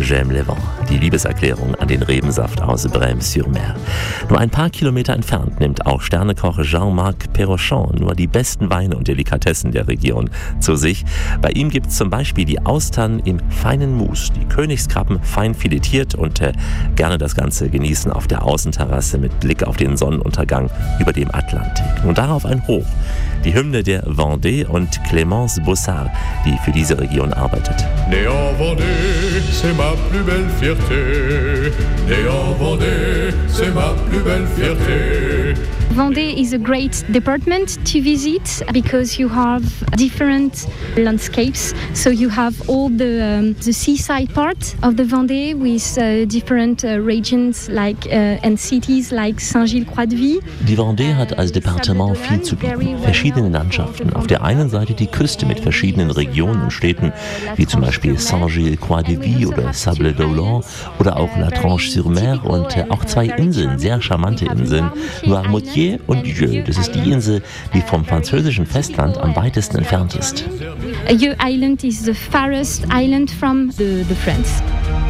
J'aime les vents, die Liebeserklärung an den Rebensaft aus Brême-sur-Mer. Nur ein paar Kilometer entfernt nimmt auch Sternekoch Jean-Marc Perrochon nur die besten Weine und Delikatessen der Region zu sich. Bei ihm gibt es zum Beispiel die Austern im feinen Mus, die Königskrabben fein filetiert und gerne das Ganze genießen auf der Außenterrasse mit Blick auf den Sonnenuntergang über dem Atlantik. Und darauf ein Hoch, die Hymne der Vendée und Clémence Bossard, die für diese Region arbeitet. Né en Vendée, c'est ma plus belle fierté. Né en Vendée, c'est ma plus belle fierté. Vendée is a great department to visit because you have different landscapes. So you have all the seaside part of the Vendée with different regions and cities like Saint-Gilles-Croix-de-Vie. Die Vendée hat als Departement viel zu bieten. Verschiedene Landschaften. Auf der einen Seite die Küste mit verschiedenen Regionen und Städten, wie zum Beispiel Saint-Gilles-Croix-de-Vie oder Sables-d'Olonne oder auch La Tranche-sur-Mer und auch zwei Inseln, sehr charmante Inseln, Noirmoutier und Dieu. Das ist die Insel, die vom französischen Festland am weitesten entfernt ist. Dieu Island is the farthest island from the France.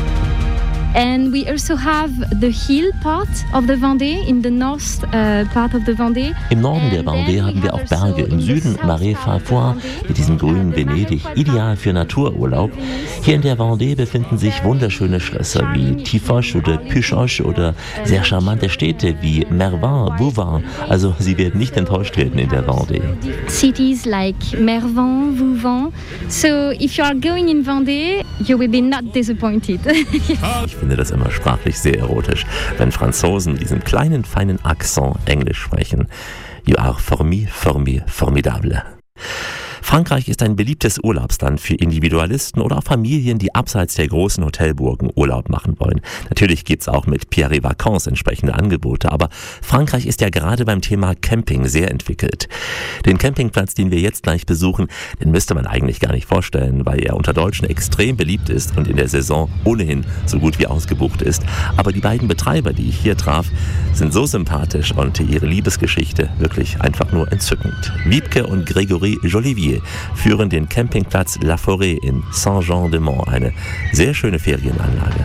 And we also have the hill part of the Vendée, in the north part of the Vendée. Im Norden der Vendée haben wir auch Berge, im Süden Marais Farfois mit diesem grünen Venedig, ideal für Natururlaub. Hier in der Vendée befinden sich wunderschöne Schlösser wie Tifoche oder Puchoche oder sehr charmante Städte wie Mervin, Vouvin. Also Sie werden nicht enttäuscht werden in der Vendée. Cities like Mervin, Vouvin. So if you are going in Vendée, you will be not disappointed. Ich finde das immer sprachlich sehr erotisch, wenn Franzosen mit diesem kleinen, feinen Akzent Englisch sprechen. You are for me, formidable. Frankreich ist ein beliebtes Urlaubsland für Individualisten oder auch Familien, die abseits der großen Hotelburgen Urlaub machen wollen. Natürlich gibt's auch mit Pierre Vacances entsprechende Angebote, aber Frankreich ist ja gerade beim Thema Camping sehr entwickelt. Den Campingplatz, den wir jetzt gleich besuchen, den müsste man eigentlich gar nicht vorstellen, weil er unter Deutschen extrem beliebt ist und in der Saison ohnehin so gut wie ausgebucht ist. Aber die beiden Betreiber, die ich hier traf, sind so sympathisch und ihre Liebesgeschichte wirklich einfach nur entzückend. Wiebke und Grégory Jolivier führen den Campingplatz La Forêt in Saint-Jean-de-Monts, eine sehr schöne Ferienanlage.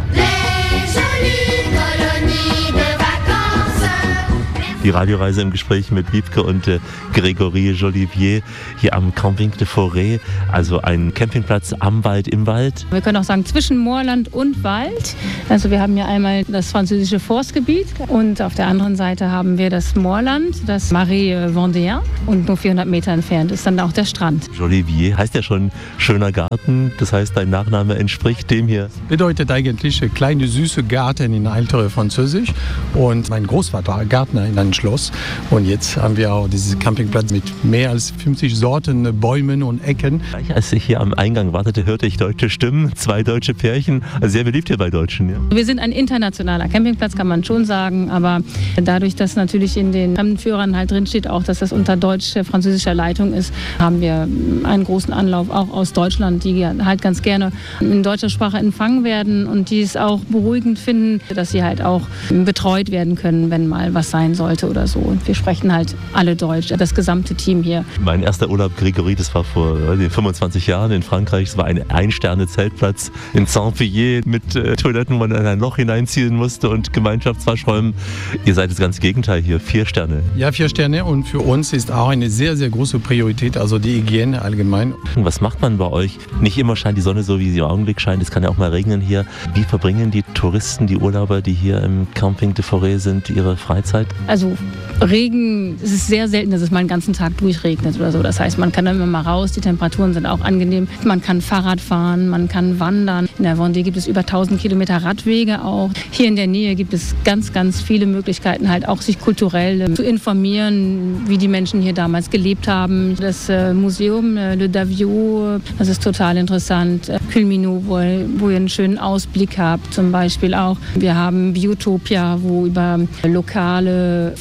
Die Radioreise im Gespräch mit Wiebke und Grégory Jolivier hier am Camping de Forêt, also ein Campingplatz am Wald, im Wald. Wir können auch sagen zwischen Moorland und Wald. Also wir haben hier einmal das französische Forstgebiet und auf der anderen Seite haben wir das Moorland, das Marais Vendéen, und nur 400 Meter entfernt ist dann auch der Strand. Jolivier heißt ja schon schöner Garten, das heißt dein Nachname entspricht dem hier. Bedeutet eigentlich kleine süße Garten in ältere Französisch, und mein Großvater war Gärtner in einem Schloss, und jetzt haben wir auch diesen Campingplatz mit mehr als 50 Sorten Bäumen und Ecken. Gleich als ich hier am Eingang wartete, hörte ich deutsche Stimmen, zwei deutsche Pärchen, also sehr beliebt hier bei Deutschen. Ja. Wir sind ein internationaler Campingplatz, kann man schon sagen, aber dadurch, dass natürlich in den Fremdenführern halt drinsteht, auch dass das unter deutsch-französischer Leitung ist, haben wir einen großen Anlauf auch aus Deutschland, die halt ganz gerne in deutscher Sprache empfangen werden und die es auch beruhigend finden, dass sie halt auch betreut werden können, wenn mal was sein sollte oder so. Und wir sprechen halt alle Deutsch, das gesamte Team hier. Mein erster Urlaub, Grégory, das war vor 25 Jahren in Frankreich. Es war ein Ein-Sterne-Zeltplatz in Saint-Priest mit Toiletten, wo man in ein Loch hineinziehen musste und Gemeinschaftswaschräumen. Ihr seid das ganze Gegenteil hier, 4 Sterne. Ja, 4 Sterne, und für uns ist auch eine sehr, sehr große Priorität, also die Hygiene allgemein. Was macht man bei euch? Nicht immer scheint die Sonne so, wie sie im Augenblick scheint. Es kann ja auch mal regnen hier. Wie verbringen die Touristen, die Urlauber, die hier im Camping de Forêt sind, ihre Freizeit? Also Regen, es ist sehr selten, dass es mal einen ganzen Tag durchregnet oder so. Das heißt, man kann dann immer mal raus, die Temperaturen sind auch angenehm. Man kann Fahrrad fahren, man kann wandern. In der Vendée gibt es über 1000 Kilometer Radwege auch. Hier in der Nähe gibt es ganz, ganz viele Möglichkeiten, halt auch sich kulturell zu informieren, wie die Menschen hier damals gelebt haben. Das Museum Le Davio, das ist total interessant. Culminot, wo ihr einen schönen Ausblick habt zum Beispiel auch. Wir haben Biotopia, wo über lokale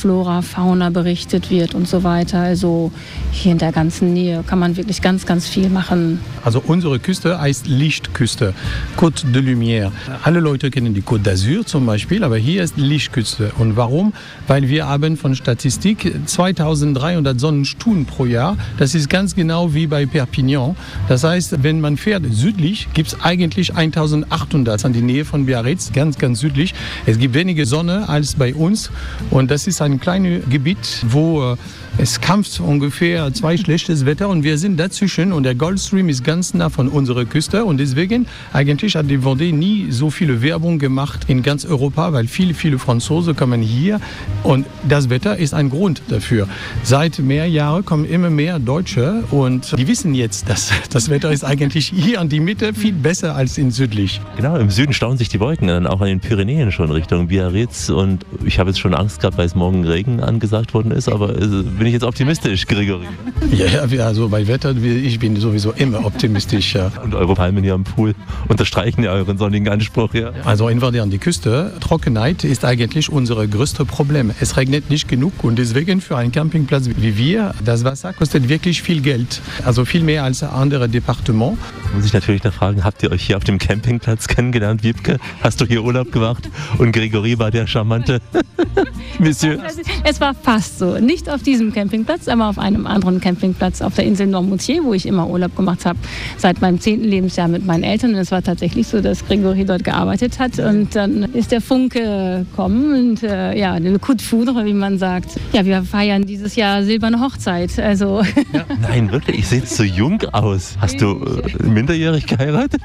Flora, Fauna berichtet wird und so weiter. Also hier in der ganzen Nähe kann man wirklich ganz, ganz viel machen. Also unsere Küste heißt Lichtküste, Côte de Lumière. Alle Leute kennen die Côte d'Azur zum Beispiel, aber hier ist Lichtküste. Und warum? Weil wir haben von Statistik 2300 Sonnenstunden pro Jahr. Das ist ganz genau wie bei Perpignan. Das heißt, wenn man fährt südlich, gibt es eigentlich 1800 an die Nähe von Biarritz, ganz, ganz südlich. Es gibt weniger Sonne als bei uns und das ist ein kleines Gebiet, wo es kämpft ungefähr 2 schlechtes Wetter und wir sind dazwischen und der Gulfstream ist ganz nah von unserer Küste und deswegen eigentlich hat die Vendée nie so viele Werbung gemacht in ganz Europa, weil viele Franzosen kommen hier und das Wetter ist ein Grund dafür. Seit mehr Jahren kommen immer mehr Deutsche und die wissen jetzt, dass das Wetter ist eigentlich hier in die Mitte viel besser als in südlich. Genau, im Süden stauen sich die Wolken dann auch an den Pyrenäen schon Richtung Biarritz und ich habe jetzt schon Angst gehabt, weil es morgen Regen angesagt worden ist, aber bin ich jetzt optimistisch, Gregory? Ja, also bei Wetter, ich bin sowieso immer optimistisch. Ja. Und eure Palmen hier am Pool unterstreichen ja euren sonnigen Anspruch, ja? Also in Vendée an die Küste, Trockenheit ist eigentlich unser größtes Problem. Es regnet nicht genug und deswegen für einen Campingplatz wie wir, das Wasser kostet wirklich viel Geld. Also viel mehr als andere Departements. Muss ich natürlich noch fragen, habt ihr euch hier auf dem Campingplatz kennengelernt, Wiebke? Hast du hier Urlaub gemacht und Gregory war der charmante Monsieur? Es war fast so. Nicht auf diesem Campingplatz, aber auf einem anderen Campingplatz auf der Insel Noirmoutier, wo ich immer Urlaub gemacht habe, seit meinem 10. Lebensjahr mit meinen Eltern. Und es war tatsächlich so, dass Gregory dort gearbeitet hat. Und dann ist der Funke gekommen und ja, le coup de foudre, wie man sagt. Ja, wir feiern dieses Jahr silberne Hochzeit. Also ja. Nein, wirklich, ich sehe so jung aus. Hast du minderjährig geheiratet?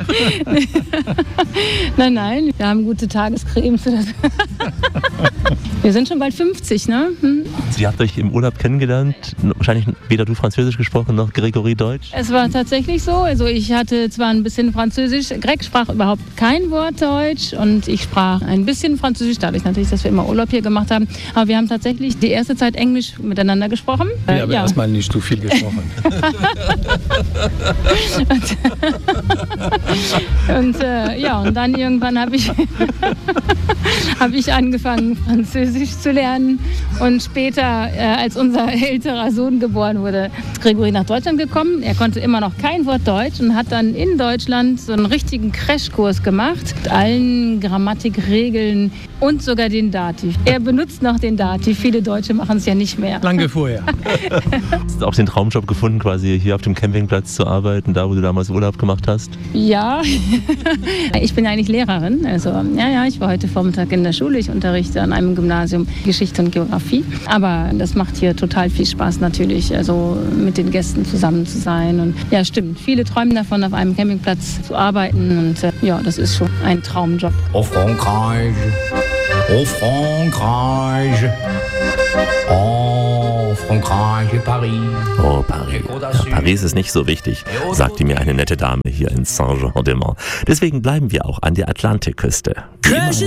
Nein, wir haben gute Tagescremes. Wir sind schon bald 50, ne? Sie habt euch im Urlaub kennengelernt, wahrscheinlich weder du Französisch gesprochen noch Gregory Deutsch? Es war tatsächlich so, also ich hatte zwar ein bisschen Französisch, Greg sprach überhaupt kein Wort Deutsch und ich sprach ein bisschen Französisch, dadurch natürlich, dass wir immer Urlaub hier gemacht haben, aber wir haben tatsächlich die erste Zeit Englisch miteinander gesprochen. Ja, aber erstmal nicht zu viel gesprochen. und dann irgendwann habe ich angefangen, Französisch zu lernen und später, als unser älterer Sohn geboren wurde, ist Gregory nach Deutschland gekommen. Er konnte immer noch kein Wort Deutsch und hat dann in Deutschland so einen richtigen Crashkurs gemacht mit allen Grammatikregeln und sogar den Dativ. Er benutzt noch den Dativ. Viele Deutsche machen es ja nicht mehr. Lange vorher. Hast du auch den Traumjob gefunden, quasi hier auf dem Campingplatz zu arbeiten, da wo du damals Urlaub gemacht hast? Ja, ich bin eigentlich Lehrerin. Also ich war heute Vormittag in der Schule. Ich unterrichte an einem Gymnasium Geschichte und Geografie. Aber das macht hier total viel Spaß natürlich, also mit den Gästen zusammen zu sein. Und ja, stimmt, viele träumen davon, auf einem Campingplatz zu arbeiten. Und ja, das ist schon ein Traumjob. Au Frankreich, oh Frankreich, Paris. Oh, Paris. Ja, Paris ist nicht so wichtig, sagte mir eine nette Dame hier in Saint-Jean-de-Monts. Deswegen bleiben wir auch an der Atlantikküste.